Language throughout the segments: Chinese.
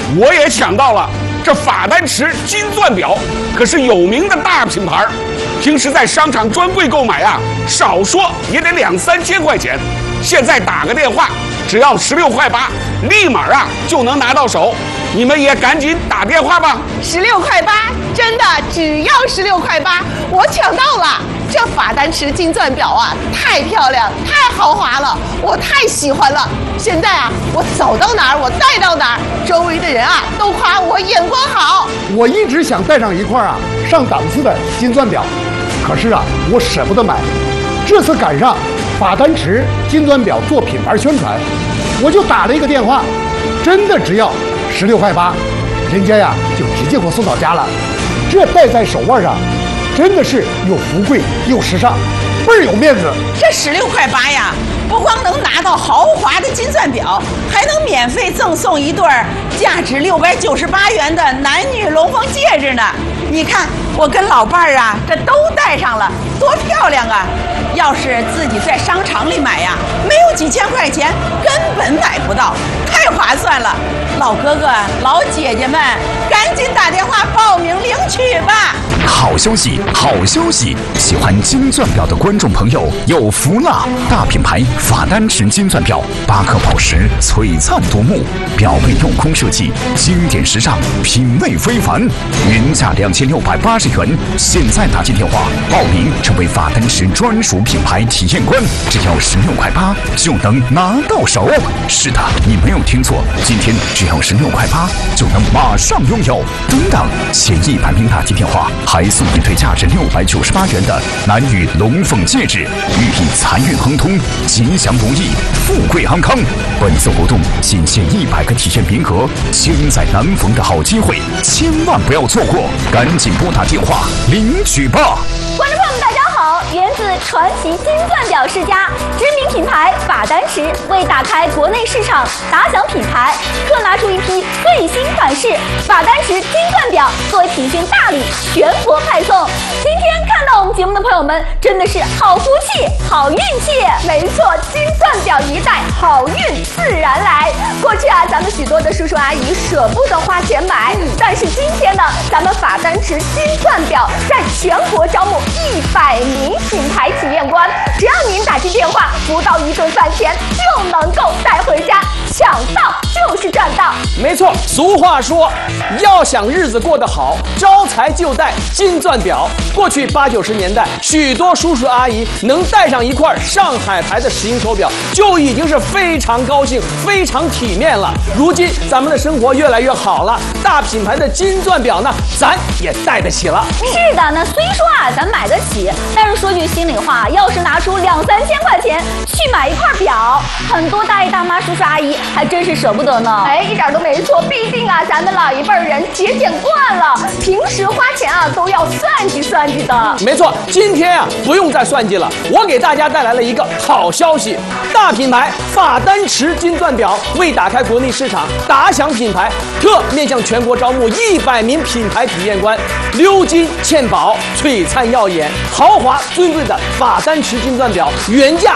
我也想到了，这法丹池金钻表可是有名的大品牌，平时在商场专柜购买啊，少说也得2、3千块钱。现在打个电话，只要16块8，立马啊就能拿到手。你们也赶紧打电话吧。 16块8，真的只要16块8，我抢到了。这法丹池金钻表啊，太漂亮，太豪华了，我太喜欢了。现在啊，我走到哪儿，我戴到哪儿，周围的人啊都夸我眼光好。 我一直想戴上一块啊上档次的金钻表，可是啊，我舍不得买。这次赶上法丹池金钻表做品牌宣传，我就打了一个电话，真的只要16块8，人家呀就直接给我送到家了。这戴在手腕上，真的是又福贵又时尚，倍儿有面子。 这16块8呀，不光能拿到豪华的金钻表，还能免费赠送一对价值698元的男女龙凤戒指呢。你看，我跟老伴儿啊，这都戴上了，多漂亮啊！要是自己在商场里买呀，没有几千块钱，根本买不到，太划算了。老哥哥、老姐姐们，赶紧打电话报名领取吧！ 好消息，好消息！喜欢金钻表的观众朋友有福了！大品牌法丹池金钻表，8颗宝石，璀璨夺目，表背镂空设计，经典时尚，品味非凡。原价2680元，现在打进电话报名，成为法丹池专属品牌体验官，只要16块8就能拿到手。是的，你没有听错，今天只要16块8就能马上拥有。等等，前100名打进电话还送一对价值698元的男女龙凤戒指，寓意财运亨通、吉祥如意、富贵安康。本次活动仅限100个体验名额，千载难逢的好机会，千万不要错过！赶紧拨打电话领取吧！ 观众朋友们，大家好！源自传奇金钻表世家知名品牌法丹池为打开国内市场打响品牌，特拿出一批最新款式法丹池金钻表作为品宣大礼全国派送。今天看到我们节目的朋友们，真的是好福气、好运气。没错，金钻表一戴，好运自然来。过去啊，咱们许多的叔叔阿姨舍不得花钱买，但是今天呢，咱们法丹池金钻表在全国招募100名品牌体验官，只要您打进电话，不到1顿饭钱就能够带回家，抢到就是赚到。 没错，俗话说，要想日子过得好，招财就戴金钻表。过去80、90年代，许多叔叔阿姨能戴上一块上海牌的石英手表，就已经是非常高兴、非常体面了。如今咱们的生活越来越好了，大品牌的金钻表呢，咱也戴得起了。 是的，那虽说啊，咱买得起，但是说句心里话，要是拿出2、3千块钱去买一块表，很多大爷大妈、叔叔阿姨还真是舍不得呢。哎，一点都没错，毕竟啊，咱们老一辈人节俭惯了，平时花钱啊都要算计算计的。 没错，今天啊不用再算计了，我给大家带来了一个好消息，大品牌法丹池金钻表为打开国内市场打响品牌，特面向全国招募100名品牌体验官，鎏金嵌宝，璀璨耀眼，豪华尊贵的法丹池金钻表，原价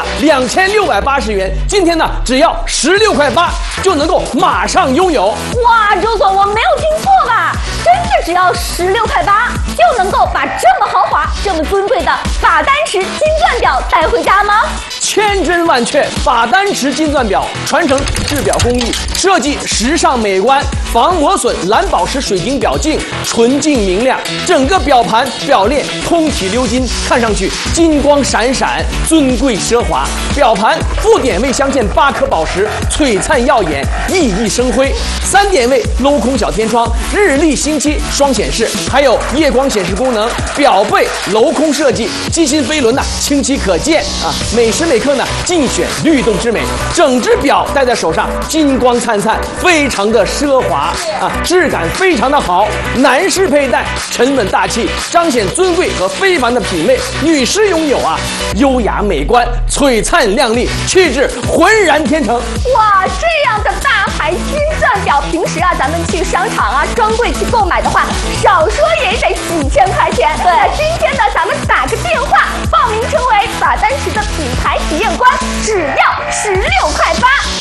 2680元，今天呢只要16块8就能够马上拥有。 哇，周总，我没有听错吧？真的只要16块8就能够把这么豪华、这么尊贵的法丹池金钻表带回家吗？ 千真万确，法丹池金钻表传承制表工艺，设计时尚美观，防磨损蓝宝石水晶表镜，纯净明亮，整个表盘表链通体鎏金，看上去金光闪闪，尊贵奢华。表盘副点位镶嵌8颗宝石，璀璨耀眼，熠熠生辉。3点位镂空小天窗，日历星期双显示，还有夜光显示功能。表背镂空设计，机芯飞轮清晰可见啊，每时每刻尽选律动之美。整只表戴在手上，金光灿灿，非常的奢华啊，质感非常的好。男士佩戴沉稳大气，彰显尊贵和非凡的品味。女士拥有优雅美观，璀璨亮丽，气质浑然天成。 哇，这样的大牌金钻表，平时啊咱们去商场啊专柜去购买的话，少说也得几千块钱。对，那今天呢，咱们打个电话报名成为法丹池的品牌体验官，只要16块8。